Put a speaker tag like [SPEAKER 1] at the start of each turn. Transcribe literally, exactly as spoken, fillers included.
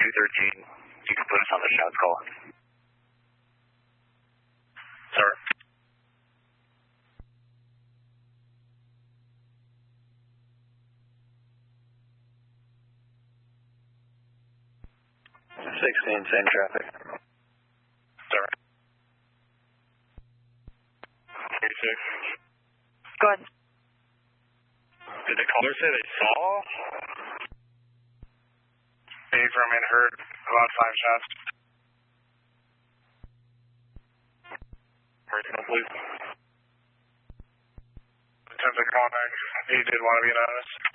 [SPEAKER 1] two thirteen. You can put us on the shots call. Sir.
[SPEAKER 2] sixteen, same traffic.
[SPEAKER 1] Sir. thirty-six.
[SPEAKER 3] Go ahead.
[SPEAKER 1] Did the caller say they saw? They from and heard about five shots. Personal, please. In terms of contact, he did want to be anonymous.